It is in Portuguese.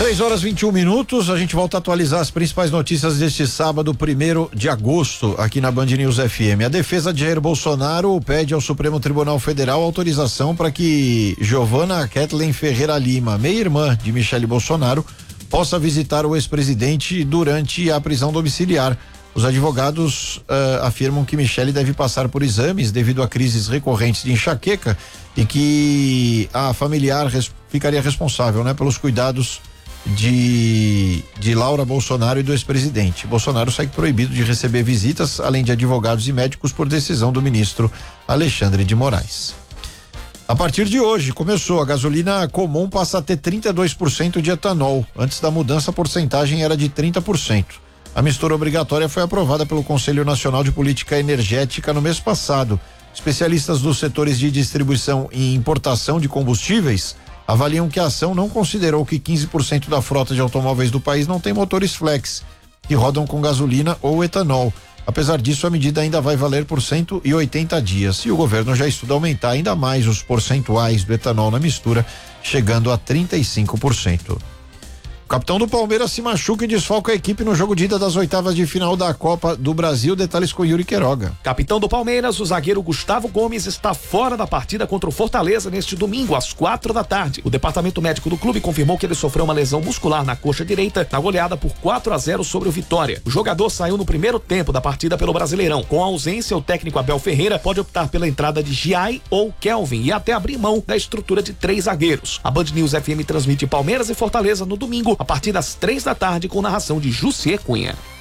3h21, a gente volta a atualizar as principais notícias deste sábado, 1º de agosto, aqui na Band News FM. A defesa de Jair Bolsonaro pede ao Supremo Tribunal Federal autorização para que Giovana Kathleen Ferreira Lima, meia-irmã de Michele Bolsonaro, possa visitar o ex-presidente durante a prisão domiciliar. Os advogados afirmam que Michele deve passar por exames devido a crises recorrentes de enxaqueca e que a familiar ficaria responsável, pelos cuidados de Laura Bolsonaro e do ex-presidente. Bolsonaro segue proibido de receber visitas, além de advogados e médicos, por decisão do ministro Alexandre de Moraes. A partir de hoje, começou, a gasolina comum passa a ter 32% de etanol. Antes da mudança, a porcentagem era de 30%. A mistura obrigatória foi aprovada pelo Conselho Nacional de Política Energética no mês passado. Especialistas dos setores de distribuição e importação de combustíveis avaliam que a ação não considerou que 15% da frota de automóveis do país não tem motores flex, que rodam com gasolina ou etanol. Apesar disso, a medida ainda vai valer por 180 dias e o governo já estuda aumentar ainda mais os percentuais do etanol na mistura, chegando a 35%. O capitão do Palmeiras se machuca e desfalca a equipe no jogo de ida das oitavas de final da Copa do Brasil. Detalhes com Yuri Queiroga. Capitão do Palmeiras, o zagueiro Gustavo Gomes, está fora da partida contra o Fortaleza neste domingo, às 4h. O departamento médico do clube confirmou que ele sofreu uma lesão muscular na coxa direita na goleada por 4-0 sobre o Vitória. O jogador saiu no primeiro tempo da partida pelo Brasileirão. Com a ausência, o técnico Abel Ferreira pode optar pela entrada de Giai ou Kelvin e até abrir mão da estrutura de 3 zagueiros. A Band News FM transmite Palmeiras e Fortaleza no domingo, a partir das 3h, com narração de Jussier Cunha.